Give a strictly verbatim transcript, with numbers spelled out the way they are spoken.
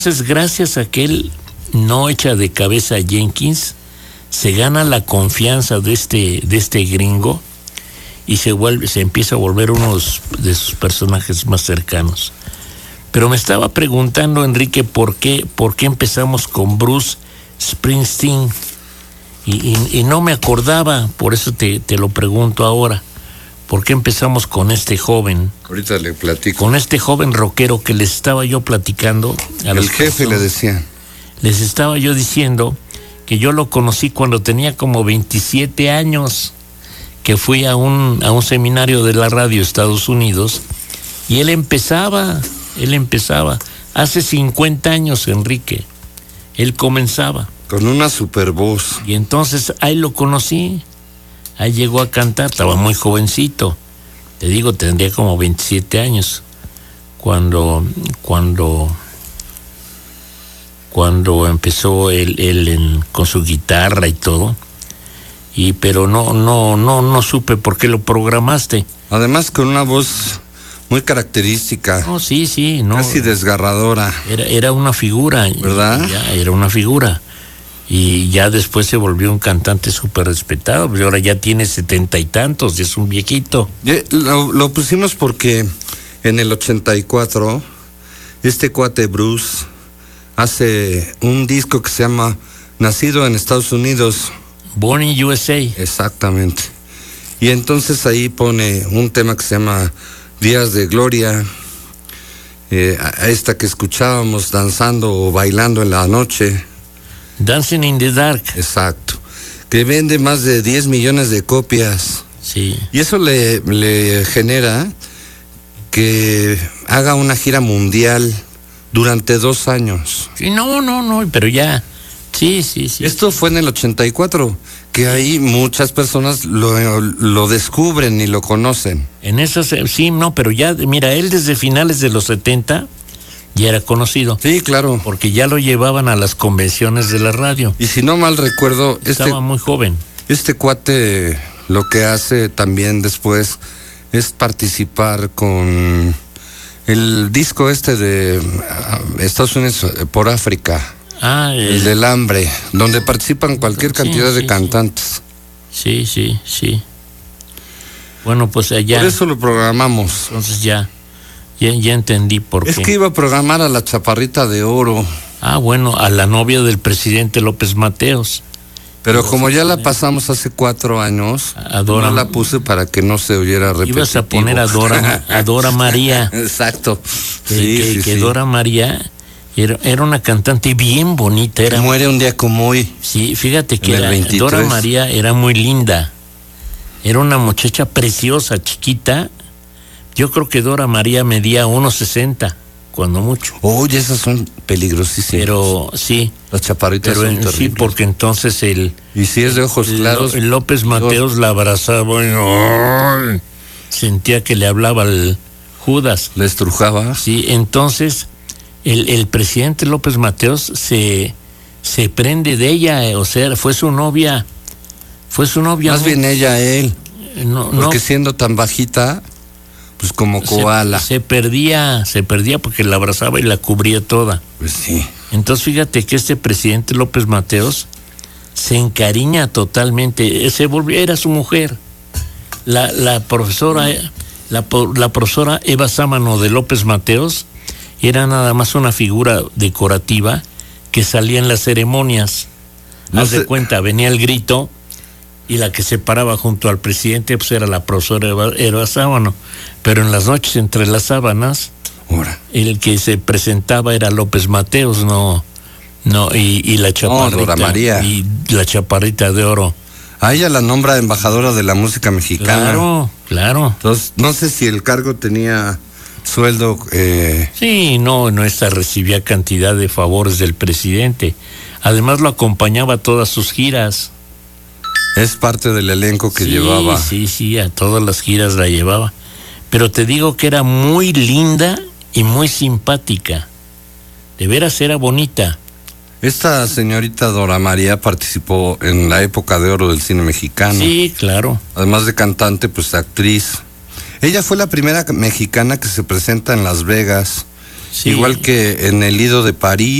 Entonces, gracias a que él no echa de cabeza a Jenkins, se gana la confianza de este, de este gringo y se vuelve, se empieza a volver uno de sus personajes más cercanos. Pero me estaba preguntando, Enrique, ¿por qué, por qué empezamos con Bruce Springsteen? Y, y, y no me acordaba, por eso te, te lo pregunto ahora. ¿Por qué empezamos con este joven? Ahorita le platico. Con este joven rockero que les estaba yo platicando. A El jefe le decía. Les estaba yo diciendo que yo lo conocí cuando tenía como veintisiete años, que fui a un, a un seminario de la radio Estados Unidos, y él empezaba, él empezaba, hace cincuenta años, Enrique, él comenzaba. Con una super voz. Y entonces ahí lo conocí. Ahí llegó a cantar, estaba muy jovencito. Te digo, tendría como veintisiete años. Cuando, cuando, cuando empezó él, él en, con su guitarra y todo. Y pero no, no, no, no supe por qué lo programaste. Además con una voz muy característica. No, sí, sí, no. Casi desgarradora. Era, era una figura. ¿Verdad? Ya, era una figura. Y ya después se volvió un cantante súper respetado, pues ahora ya tiene setenta y tantos, ya es un viejito. Lo, lo pusimos porque en el ochenta y cuatro, este cuate Bruce hace un disco que se llama Nacido en Estados Unidos. Born in U S A. Exactamente. Y entonces ahí pone un tema que se llama Días de Gloria, eh, a esta que escuchábamos danzando o bailando en la noche. Dancing in the Dark. Exacto. Que vende más de diez millones de copias. Sí. Y eso le, le genera que haga una gira mundial durante dos años. Sí, no, no, no, pero ya. Sí, sí, sí. Esto fue en el ochenta y cuatro, que ahí muchas personas lo, lo descubren y lo conocen. En esas, sí, no, pero ya, mira, él desde finales de los setenta ya era conocido. Sí, claro. Porque ya lo llevaban a las convenciones de la radio. Y si no mal recuerdo, estaba este, muy joven. Este cuate lo que hace también después es participar con el disco este de Estados Unidos por África. Ah, el, el del hambre, donde participan cualquier cantidad sí, sí, de cantantes. Sí, sí, sí. Bueno, pues allá. Por eso lo programamos. Entonces ya. Ya, ya entendí por es qué. Es que iba a programar a la Chaparrita de Oro. Ah, bueno, a la novia del presidente López Mateos. Pero como ya la pasamos hace cuatro años, a Dora, no la puse para que no se oyera repetitivo. Ibas a poner a Dora, a Dora María. Exacto. Que, sí, que, sí, que sí. Dora María era, era una cantante bien bonita. Era, que muere un día como hoy. Sí, fíjate que era, Dora María era muy linda. Era una muchacha preciosa, chiquita. Yo creo que Dora María medía uno sesenta, cuando mucho. Oye, esas son peligrosísimas. Pero sí. Las chaparritas pero son en, terribles. Sí, porque entonces el... Y si es de ojos el, claros... El López Mateos la abrazaba y ¡ay! Sentía que le hablaba el Judas. ¿Le estrujaba? Sí, entonces el, el presidente López Mateos se, se prende de ella, o sea, fue su novia. Fue su novia. Más bien ella a él. No, porque no. siendo tan bajita... Pues como koala. Se, se perdía, se perdía porque la abrazaba y la cubría toda. Pues sí. Entonces fíjate que este presidente López Mateos se encariña totalmente, se volvió, era su mujer. La, la profesora, la, la profesora Eva Sámano de López Mateos era nada más una figura decorativa que salía en las ceremonias. No Haz sé. de cuenta, venía el grito. Y la que se paraba junto al presidente pues era la profesora Eva, Eva Sámano. Pero en las noches entre las sábanas, Ahora. el que se presentaba era López Mateos, no, no, y, y la chaparrita. No, Dora María. Y la Chaparrita de Oro. A ella la nombra embajadora de la música mexicana. Claro, claro. Entonces, no sé si el cargo tenía sueldo. Eh... Sí, no, no, esta recibía cantidad de favores del presidente. Además lo acompañaba a todas sus giras. Es parte del elenco que sí, llevaba. Sí, sí, a todas las giras la llevaba. Pero te digo que era muy linda y muy simpática. De veras era bonita. Esta señorita Dora María participó en la época de oro del cine mexicano. Sí, claro. Además de cantante, pues actriz. Ella fue la primera mexicana que se presenta en Las Vegas Sí. Igual que en el Lido de París.